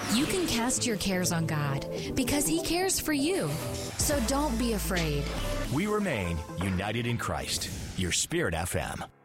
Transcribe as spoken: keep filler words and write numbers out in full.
You can cast your cares on God because He cares for you. So don't be afraid. We remain united in Christ. Your Spirit F M.